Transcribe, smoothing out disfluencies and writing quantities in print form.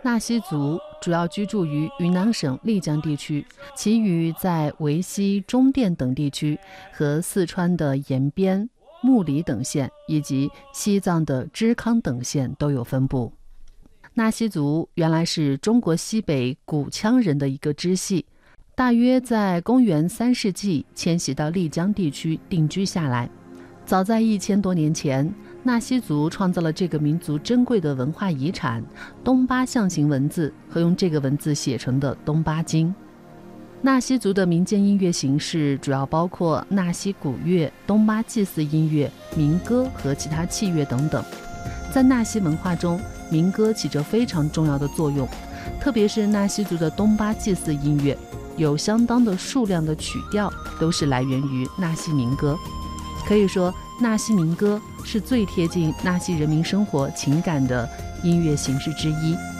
纳西族主要居住于云南省丽江地区，其余在维西、中甸等地区和四川的延边、木里等县以及西藏的支康等县都有分布。纳西族原来是中国西北古羌人的一个支系，大约在公元3世纪迁徙到丽江地区定居下来。早在1000多年前，纳西族创造了这个民族珍贵的文化遗产东巴象形文字和用这个文字写成的东巴经。纳西族的民间音乐形式主要包括纳西古乐、东巴祭祀音乐、民歌和其他器乐等等。在纳西文化中，民歌起着非常重要的作用，特别是纳西族的东巴祭祀音乐，有相当的数量的曲调都是来源于纳西民歌。可以说，纳西民歌是最贴近纳西人民生活情感的音乐形式之一。